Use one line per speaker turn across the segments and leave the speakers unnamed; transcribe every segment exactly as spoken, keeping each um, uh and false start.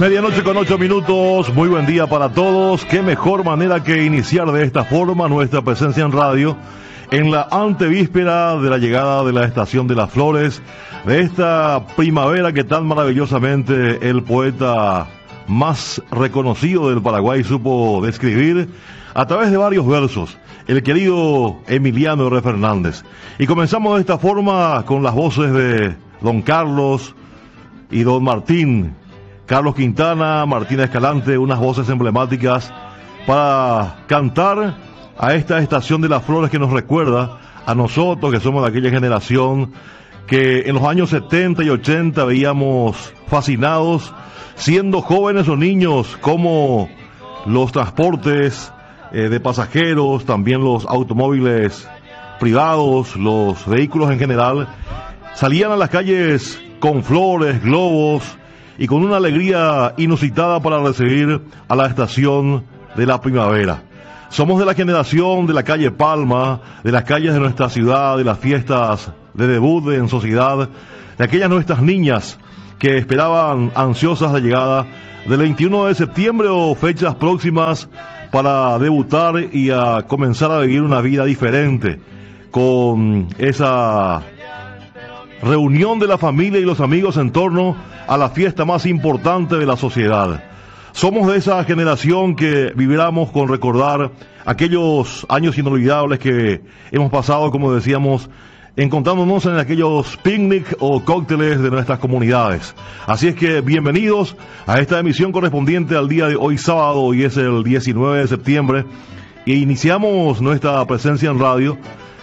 Medianoche con ocho minutos, muy buen día para todos. Qué mejor manera que iniciar de esta forma nuestra presencia en radio en la antevíspera de la llegada de la estación de las flores, de esta primavera que tan maravillosamente el poeta más reconocido del Paraguay supo describir a través de varios versos, el querido Emiliano R. Fernández. Y comenzamos de esta forma con las voces de don Carlos y don Martín, Carlos Quintana, Martín Escalante, unas voces emblemáticas para cantar a esta estación de las flores que nos recuerda a nosotros que somos de aquella generación que en los años setenta y ochenta veíamos fascinados, siendo jóvenes o niños, como los transportes eh, de pasajeros, también los automóviles privados, los vehículos en general, salían a las calles con flores, globos y con una alegría inusitada para recibir a la estación de la primavera. Somos de la generación de la calle Palma, de las calles de nuestra ciudad, de las fiestas de debut en sociedad, de aquellas nuestras niñas que esperaban ansiosas la llegada del veintiuno de septiembre o fechas próximas para debutar y a comenzar a vivir una vida diferente, con esa reunión de la familia y los amigos en torno a la fiesta más importante de la sociedad. Somos de esa generación que vibramos con recordar aquellos años inolvidables que hemos pasado, como decíamos, encontrándonos en aquellos picnic o cócteles de nuestras comunidades. Así es que bienvenidos a esta emisión correspondiente al día de hoy sábado, hoy es el diecinueve de septiembre, e iniciamos nuestra presencia en radio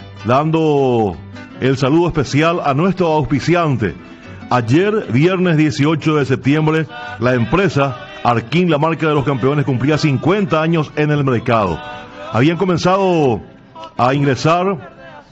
dando el saludo especial a nuestro auspiciante. Ayer, viernes dieciocho de septiembre, la empresa Arquín, la marca de los campeones, cumplía cincuenta años en el mercado. Habían comenzado a ingresar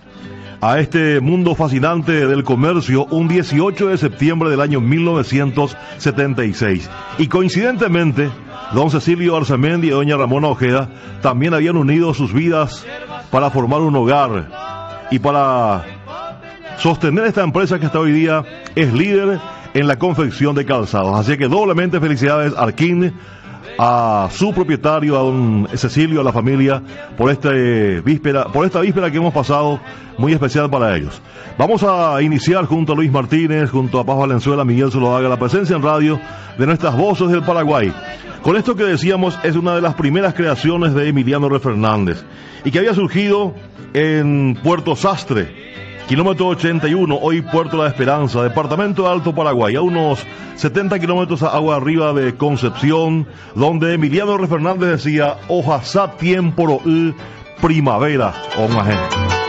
a este mundo fascinante del comercio un dieciocho de septiembre del año mil novecientos setenta y seis. Y coincidentemente, don Cecilio Arzamendi y doña Ramona Ojeda también habían unido sus vidas para formar un hogar y para sostener esta empresa que hasta hoy día es líder en la confección de calzados. Así que doblemente felicidades Arquín, a su propietario, a don Cecilio, a la familia, por este víspera, por esta víspera que hemos pasado muy especial para ellos. Vamos a iniciar junto a Luis Martínez, junto a Paz Valenzuela, Miguel Zuloaga, la presencia en radio de nuestras voces del Paraguay. Con esto que decíamos, es una de las primeras creaciones de Emiliano R. Fernández y que había surgido en Puerto Sastre, kilómetro ochenta y uno, hoy Puerto La Esperanza, departamento de Alto Paraguay, a unos setenta kilómetros a agua arriba de Concepción, donde Emiliano R. Fernández decía, ojalá tiempo primavera, o más gente.